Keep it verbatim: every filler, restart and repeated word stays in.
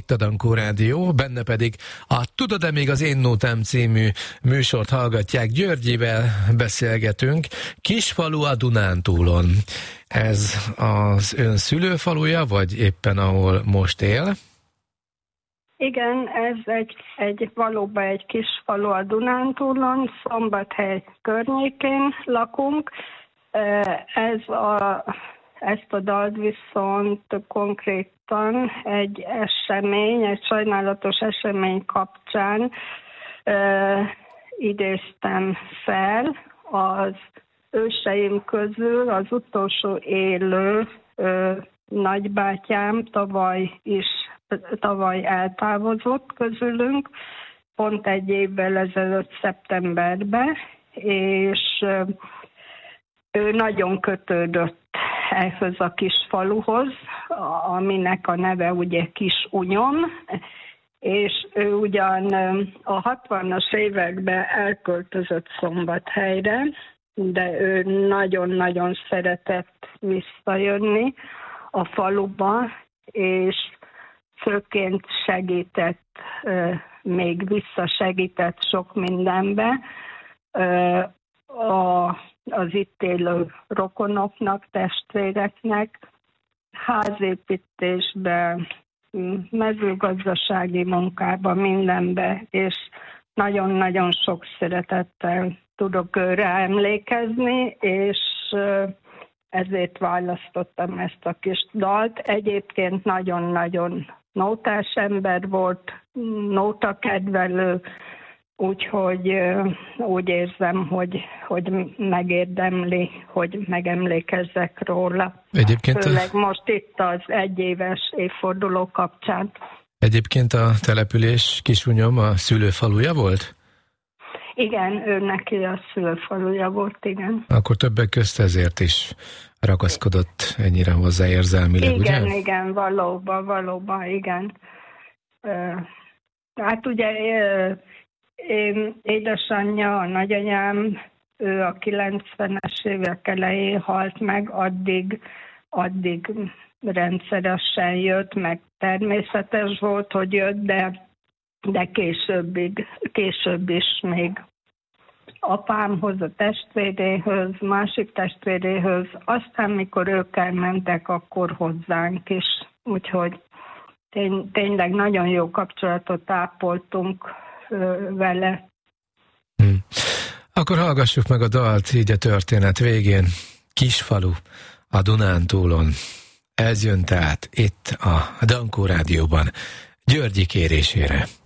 itt a Dankó Rádió, benne pedig a Tudod-e még az Én Nótám című műsort hallgatják. Györgyivel beszélgetünk, Kisfalu a Dunántúlon. Ez az ön szülőfaluja, vagy éppen ahol most él? Igen, ez egy, egy valóban egy kis falu a Dunántúlon, Szombathely környékén lakunk. Ez a, ezt a dalt viszont konkrétan egy esemény, egy sajnálatos esemény kapcsán e, idéztem fel. Az őseim közül az utolsó élő e, nagybátyám tavaly is tavaly eltávozott közülünk, pont egy évvel ezelőtt szeptemberben, és ő nagyon kötődött ehhez a kis faluhoz, aminek a neve ugye Kis Unyom, és ő ugyan a hatvanas években elköltözött Szombathelyre, de ő nagyon-nagyon szeretett visszajönni a faluba, és főként segített, még visszasegített sok mindenbe az itt élő rokonoknak, testvéreknek, házépítésbe, mezőgazdasági munkába, mindenbe, és nagyon-nagyon sok szeretettel tudok őre emlékezni, és ezért választottam ezt a kis dalt. Egyébként nagyon-nagyon nótás ember volt, nótakedvelő, úgyhogy úgy érzem, hogy, hogy megérdemli, hogy megemlékezzek róla. Egyébként Főleg a... most itt az egyéves évforduló kapcsán. Egyébként a település Kisunyom a szülőfaluja volt? Igen, ő neki a szülőfaluja volt, igen. Akkor többek közt ezért is ragaszkodott ennyire hozzá érzelmileg, igen, ugye? Igen, igen, valóban, valóban, igen. Hát ugye én, édesanyja, a nagyanyám, ő a kilencvenes évek elején halt meg, addig, addig rendszeresen jött, meg természetes volt, hogy jött, de de későbbig, később is még apámhoz, a testvéréhöz, másik testvéréhöz, aztán mikor ők elmentek, akkor hozzánk is. Úgyhogy tény, tényleg nagyon jó kapcsolatot ápoltunk ö, vele. Hmm. Akkor hallgassuk meg a dalt így a történet végén. Kisfalu a Dunántúlon. Ez jön tehát itt a Dankó Rádióban Györgyi kérésére.